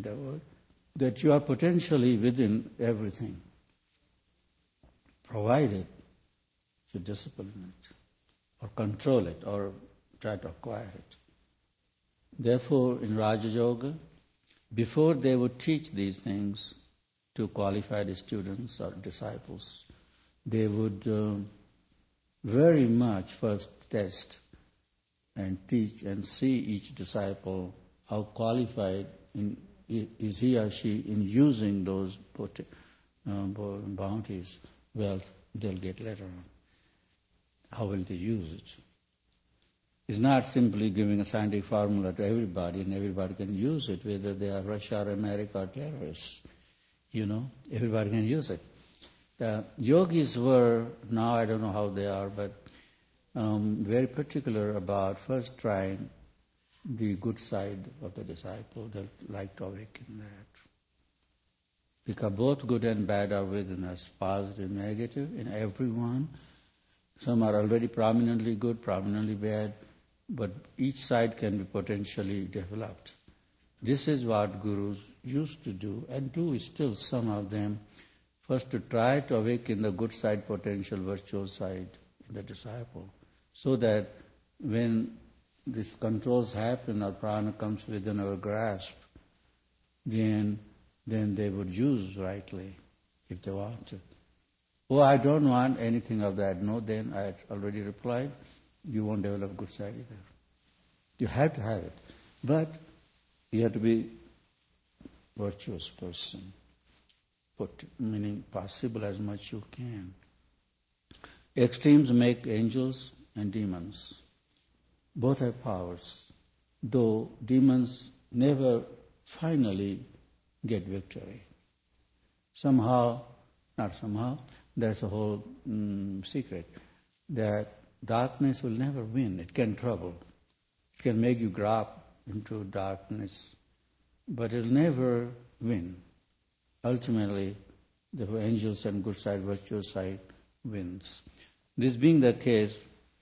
endeavor, that you are potentially within everything, provided you discipline it, or control it, or try to acquire it. Therefore, in Raja Yoga, before they would teach these things to qualified students or disciples, they would very much first test and teach and see each disciple how qualified is he or she in using those bounties, wealth they'll get later on. How will they use it? It's not simply giving a scientific formula to everybody and everybody can use it, whether they are Russia or America or terrorists. Everybody can use it. The yogis were, now I don't know how they are, but very particular about first trying the good side of the disciple. They like to awaken that. Because both good and bad are within us, positive, negative, in everyone. Some are already prominently good, prominently bad, but each side can be potentially developed. This is what gurus used to do, and do still some of them, first to try to awaken the good side, potential, virtuous side in the disciple, so that when these controls happen or prana comes within our grasp, then they would use rightly if they want to. Oh, I don't want anything of that. No, then I already replied, you won't develop good side either. You have to have it. But you have to be virtuous person. Meaning possible as much you can. Extremes make angels and demons. Both have powers. Though demons never finally get victory. That's a whole secret. That darkness will never win. It can trouble. It can make you drop into darkness. But it will never win. Ultimately, the angels and good side, virtuous side wins. This being the case,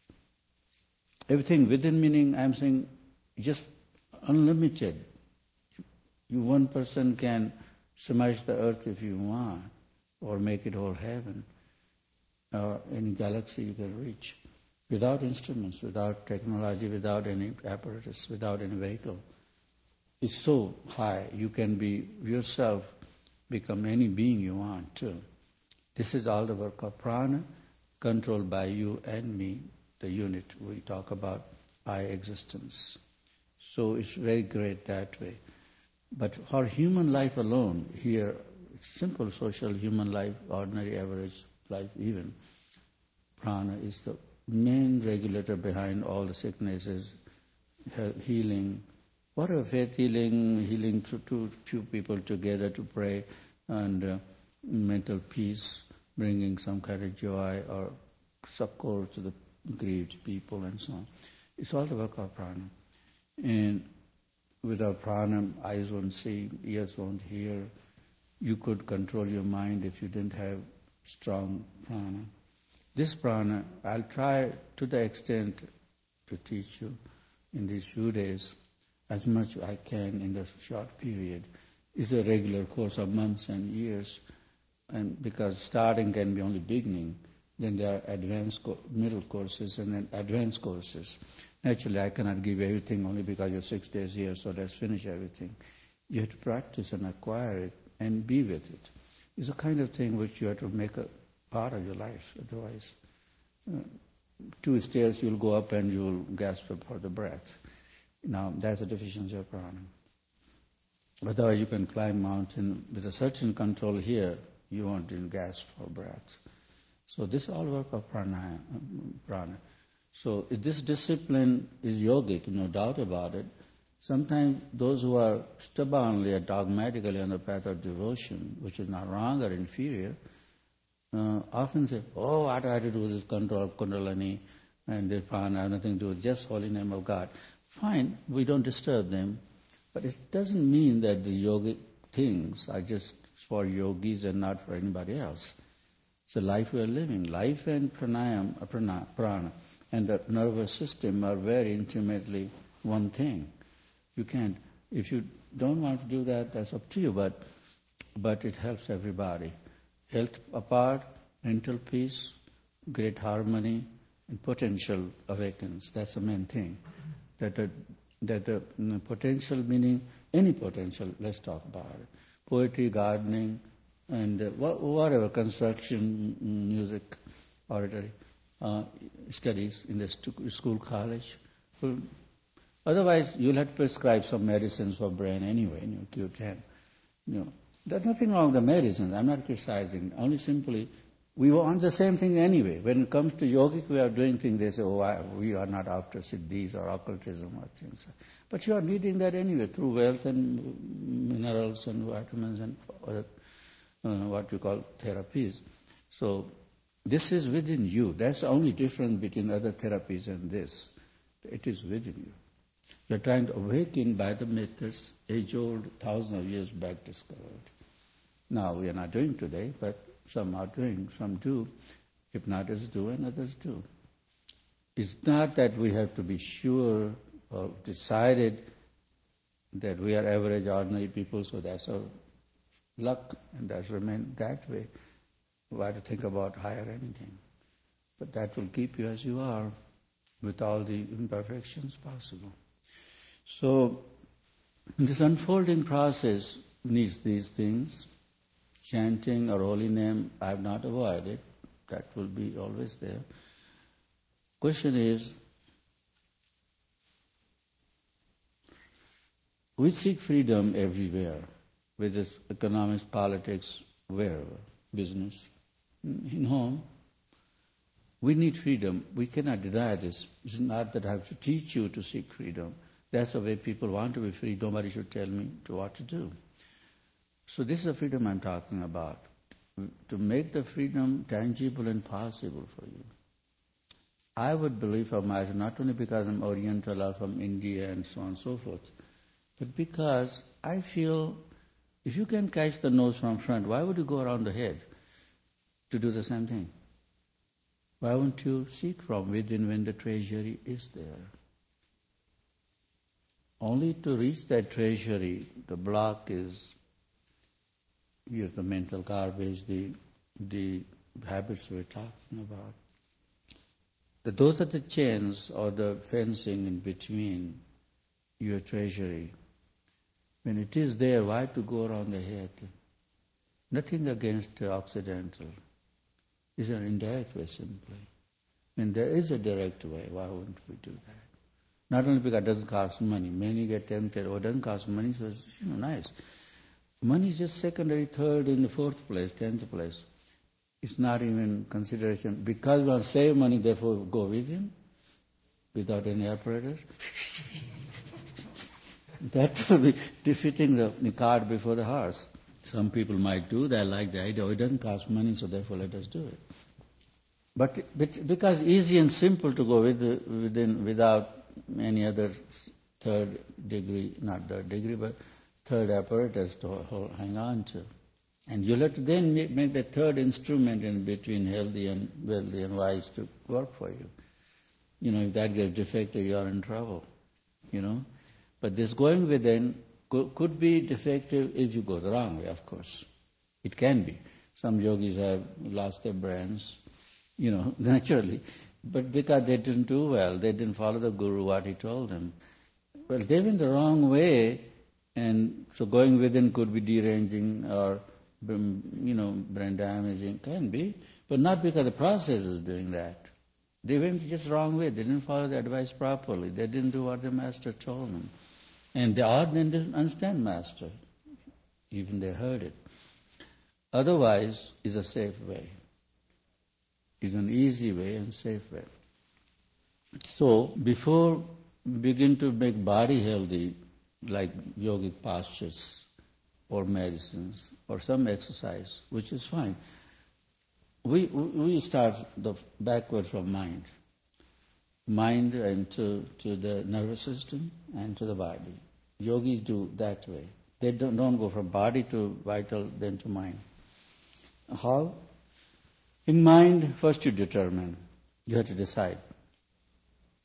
everything within, meaning I'm saying just unlimited. You one person can smash the earth if you want, or make it whole heaven, or any galaxy you can reach, without instruments, without technology, without any apparatus, without any vehicle. It's so high, you can be yourself, become any being you want to. This is all the work of prana, controlled by you and me, the unit we talk about, I existence. So it's very great that way. But for human life alone, here, simple social human life, ordinary average life even, prana is the main regulator behind all the sicknesses, healing, whatever, faith healing to few people together to pray, and mental peace, bringing some kind of joy or succor to the grieved people and so on. It's all the work of prana. And without prana, eyes won't see, ears won't hear. You could control your mind if you didn't have strong prana. This prana, I'll try to the extent to teach you in these few days, as much I can in the short period. It's a regular course of months and years, and because starting can be only beginning, then there are advanced middle courses and then advanced courses. Naturally, I cannot give everything only because you're 6 days here, so let's finish everything. You have to practice and acquire it and be with it. It's a kind of thing which you have to make a part of your life. Otherwise, 2 stairs you'll go up and you'll gasp for the breath. Now, that's a deficiency of prana. Otherwise, you can climb mountain with a certain control here, you won't even gasp for breath. So this is all work of prana. So this discipline is yogic, no doubt about it. Sometimes those who are stubbornly or dogmatically on the path of devotion, which is not wrong or inferior, often say, oh, what do I have to do with this control of Kundalini and this prana, I have nothing to do with just holy name of God. Fine, we don't disturb them, but it doesn't mean that the yogic things are just for yogis and not for anybody else. It's a life we are living. Life and pranayam, prana, and the nervous system are very intimately one thing. You can't If you don't want to do that, that's up to you, but it helps everybody. Health apart, mental peace, great harmony, and potential awakens. That's the main thing. That the potential meaning any potential. Let's talk about it. Poetry, gardening, and whatever, construction, music, oratory, studies in the school, college. Well, otherwise, you'll have to prescribe some medicines for brain anyway. You can. There's nothing wrong with the medicines. I'm not criticizing. Only simply, we want the same thing anyway. When it comes to yogic way of doing things, they say, we are not after siddhis or occultism or things. But you are needing that anyway through wealth and minerals and vitamins and other, what you call therapies. So this is within you. That's the only difference between other therapies and this. It is within you. You're trying to awaken by the methods age-old, thousands of years back discovered. Now we are not doing today, but some are doing, some do. Hypnotists do and others do. It's not that we have to be sure or decided that we are average, ordinary people, so that's our luck, and that's remain that way. Why to think about higher anything? But that will keep you as you are, with all the imperfections possible. So this unfolding process needs these things. Chanting or holy name, I have not avoided. That will be always there. Question is, we seek freedom everywhere, whether it's economics, politics, wherever, business, in home. We need freedom. We cannot deny this. It's not that I have to teach you to seek freedom. That's the way people want to be free. Nobody should tell me what to do. So this is the freedom I'm talking about. To make the freedom tangible and possible for you. I would believe for myself, not only because I'm Oriental or from India and so on and so forth, but because I feel if you can catch the nose from front, why would you go around the head to do the same thing? Why won't you seek from within when the treasury is there? Only to reach that treasury, the block is the mental garbage, the habits we're talking about. Those are the chains or the fencing in between your treasury. When it is there, why to go around the head? Nothing against Occidental. It's an indirect way simply. When there is a direct way, why wouldn't we do that? Not only because it doesn't cost money. Many get tempted, it doesn't cost money, so it's nice. Money is just secondary, third, in the fourth place, 10th place. It's not even consideration. Because we want to save money, therefore go with him, without any apparatus. That will be defeating the cart before the horse. Some people might do that, like the idea, it doesn't cost money, so therefore let us do it. But because easy and simple to go without any other third degree, not third degree, but third apparatus to hang on to. And you'll have to then make the third instrument in between healthy and wealthy and wise to work for you. If that gets defective, you're in trouble. But this going within could be defective if you go the wrong way, of course. It can be. Some yogis have lost their brains, naturally. But because they didn't do well, they didn't follow the guru, what he told them. Well, they went the wrong way, and so going within could be deranging or, brain damaging, can be, but not because the process is doing that. They went just the wrong way. They didn't follow the advice properly. They didn't do what the master told them. And they didn't understand master. Even they heard it. Otherwise, is a safe way. Is an easy way and safe way. So, before we begin to make body healthy, like yogic postures or medicines or some exercise, which is fine, we start backward from mind. Mind and to the nervous system and to the body. Yogis do that way. They don't go from body to vital, then to mind. How? In mind, first you determine. You have to decide.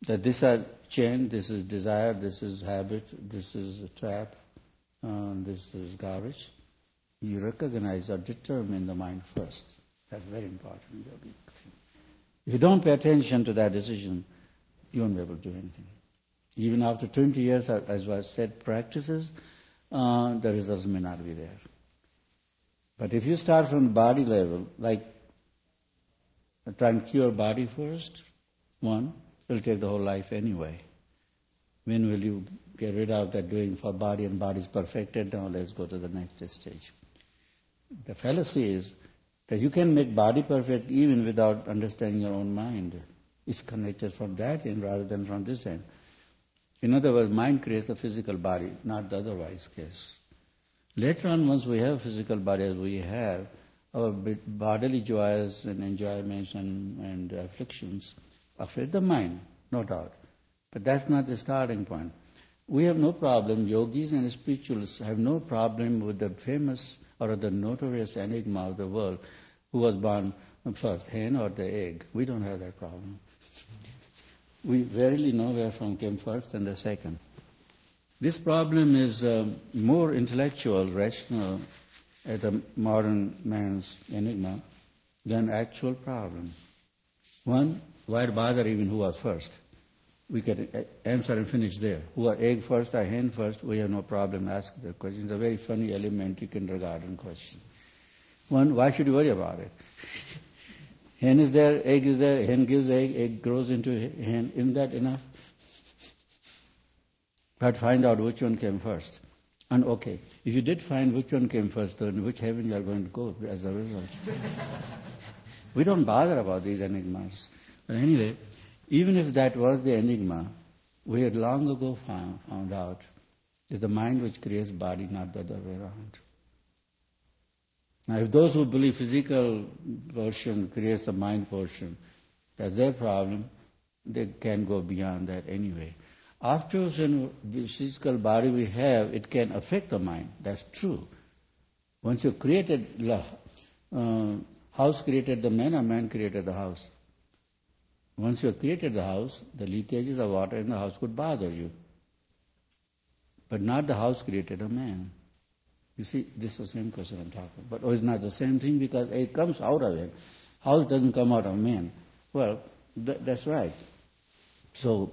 that these are chain, this is desire, this is habit, this is a trap, this is garbage. You recognize or determine the mind first. That's very important, yogic thing. If you don't pay attention to that decision, you won't be able to do anything. Even after 20 years, as I said, practices, the results may not be there. But if you start from the body level, like try and cure body first, one, it'll take the whole life anyway. When will you get rid of that doing for body and body is perfected? Now let's go to the next stage. The fallacy is that you can make body perfect even without understanding your own mind. It's connected from that end rather than from this end. In other words, mind creates the physical body, not the otherwise case. Later on, once we have physical body as we have, our bodily joys and enjoyments and afflictions affect the mind, no doubt. But that's not the starting point. We have no problem, yogis and spiritualists have no problem with the famous or the notorious enigma of the world, who was born first, hen or the egg. We don't have that problem. We rarely know where from came first and the second. This problem is more intellectual, rational, as a modern man's enigma, than actual problem. One, why bother even who was first? We can answer and finish there. Who are egg first or hen first? We have no problem asking the question. It's a very funny, elementary kindergarten question. One, why should you worry about it? Hen is there, egg is there, hen gives egg grows into hen. Isn't that enough? But find out which one came first. And okay, if you did find which one came first, then which heaven you are going to go as a result. We don't bother about these enigmas. But anyway, even if that was the enigma, we had long ago found out it's the mind which creates body, not the other way around. Now, if those who believe physical portion creates the mind portion, that's their problem. They can't go beyond that anyway. Afterwards, in the physical body we have, it can affect the mind. That's true. Once you created house created the man, or man created the house. Once you have created the house, the leakages of water in the house could bother you. But not the house created a man. You see, this is the same question I'm talking about. But it's not the same thing because it comes out of it. House doesn't come out of man. Well, that's right. So,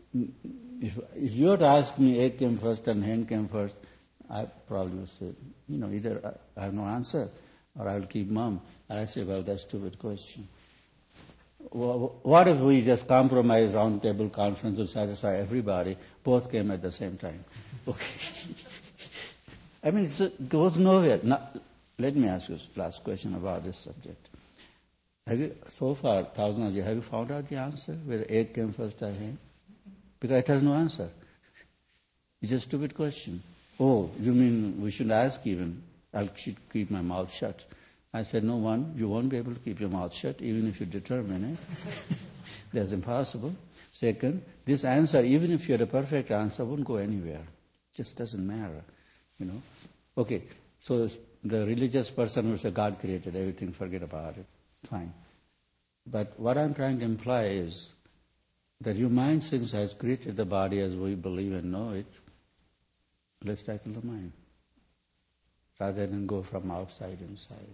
if you were to ask me egg came first and hen came first, I probably would say, either I have no answer or I'll keep mum. I say, well, that's a stupid question. What if we just compromise round table conference to satisfy everybody? Both came at the same time. Okay. I mean, it goes nowhere. Now, let me ask you a last question about this subject. Have you, so far, thousands of years, have you found out the answer whether egg came first or hen? Because it has no answer. It's a stupid question. Oh, you mean we shouldn't ask even? I should keep my mouth shut. I said, no, one, you won't be able to keep your mouth shut even if you determine it. That's impossible. Second, this answer, even if you had a perfect answer, won't go anywhere. It just doesn't matter, Okay, so the religious person who says God created everything, forget about it. Fine. But what I'm trying to imply is that your mind, since has created the body as we believe and know it, let's tackle the mind rather than go from outside inside.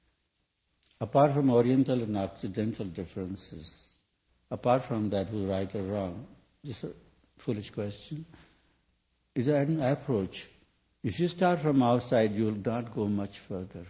Apart from Oriental and Occidental differences, apart from that, who's right or wrong, just a foolish question, is an approach. If you start from outside, you will not go much further.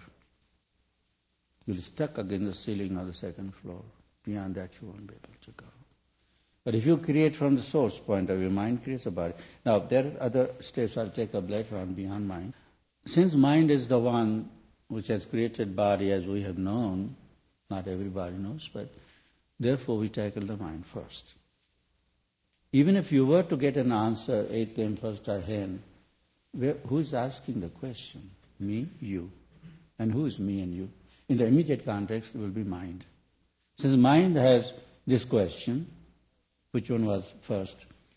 You'll be stuck against the ceiling of the second floor. Beyond that, you won't be able to go. But if you create from the source point of view, mind creates a body. Now, there are other steps I'll take up later on beyond mind. Since mind is the one which has created body as we have known, not everybody knows, but therefore we tackle the mind first. Even if you were to get an answer, egg came first or hen, who's asking the question? Me, you. And who is me and you? In the immediate context, it will be mind. Since mind has this question, which one was first?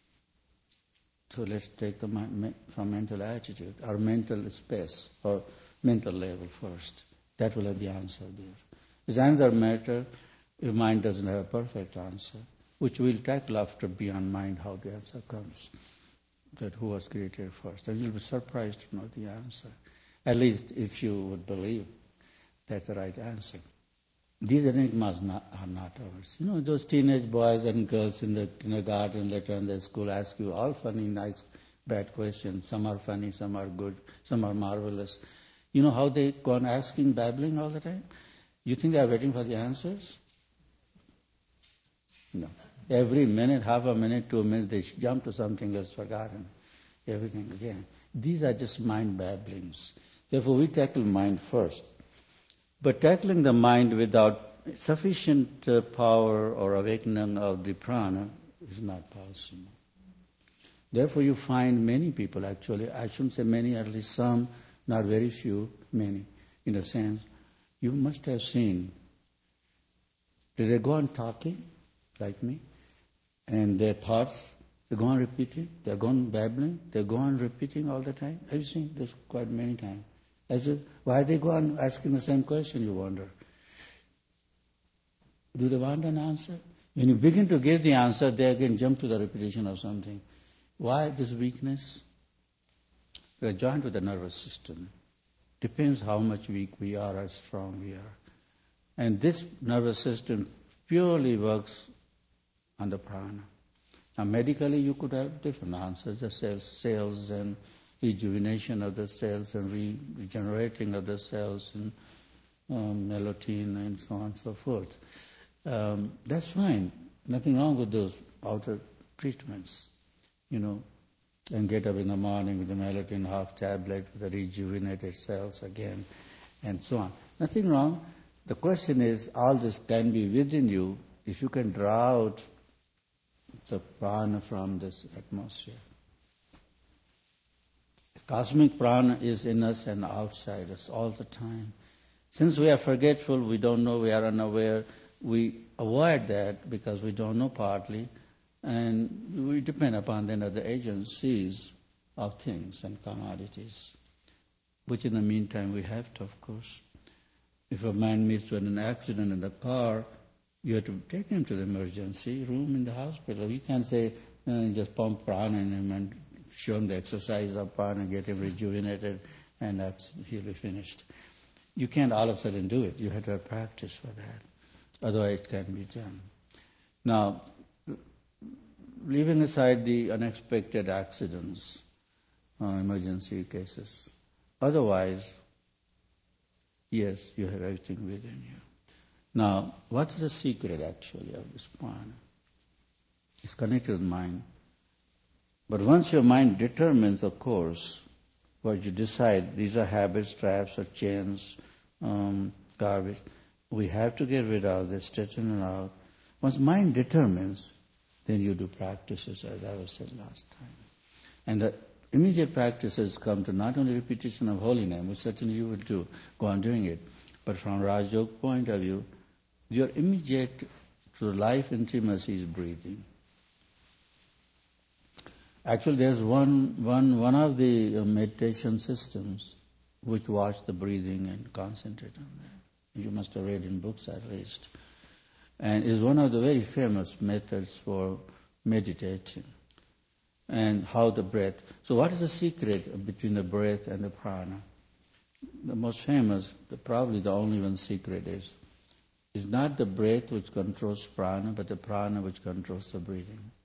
So let's take the from mental attitude, or mental space, or mental level first. That will have the answer there. It's another matter if mind doesn't have a perfect answer. which we'll tackle after Beyond Mind, how the answer comes, that who was created first. And you'll be surprised to know the answer, at least if you would believe that's the right answer. These enigmas are not ours. You know, those teenage boys and girls in the kindergarten, later in the school, ask you all funny, nice, bad questions. Some are funny, some are good, some are marvelous. You know how they go on asking, babbling all the time? You think they are waiting for the answers? No. Every minute, half a minute, 2 minutes, they jump to something else, forgotten everything again. These are just mind babblings. Therefore, we tackle mind first. But tackling the mind without sufficient power or awakening of the prana is not possible. Therefore, you find many people actually, I shouldn't say many, at least some, not very few, many, in a sense. You must have seen, did they go on talking like me? And their thoughts, they go on repeating, they go on babbling, they go on repeating all the time. Have you seen this quite many times? As if, why they go on asking the same question, you wonder. Do they want an answer? When you begin to give the answer, they again jump to the repetition of something. Why this weakness? We are joined with the nervous system. Depends how much weak we are or strong we are. And this nervous system purely works on the prana. Now medically you could have different answers, the cells and rejuvenation of the cells and regenerating of the cells and melatonin and so on and so forth. That's fine. Nothing wrong with those outer treatments, you know, and get up in the morning with the melatonin half tablet with the rejuvenated cells again and so on. Nothing wrong. The question is, all this can be within you if you can draw out the prana from this atmosphere. Cosmic prana is in us and outside us all the time. Since we are forgetful, we don't know, we are unaware, we avoid that because we don't know partly, and we depend upon then other agencies of things and commodities, which in the meantime we have to, of course. If a man meets with an accident in the car, you have to take him to the emergency room in the hospital. You can't say, just pump prana in him and show him the exercise of prana, get him rejuvenated, and he'll be finished. You can't all of a sudden do it. You have to have practice for that. Otherwise it can't be done. Now, leaving aside the unexpected accidents, emergency cases, otherwise, yes, you have everything within you. Now, what is the secret actually of this prana? It's connected with mind. But once your mind determines a course, what you decide, these are habits, traps, or chains, garbage, we have to get rid of this, straighten it out. Once mind determines, then you do practices, as I was said last time. And the immediate practices come to not only repetition of holy name, which certainly you will do, go on doing it, but from Raj Yoga point of view, your immediate to life intimacy is breathing. Actually, there's one of the meditation systems which watch the breathing and concentrate on that. You must have read in books at least. And is one of the very famous methods for meditating. And how the breath. So what is the secret between the breath and the prana? The most famous, probably the only one secret is not the breath which controls prana, but the prana which controls the breathing.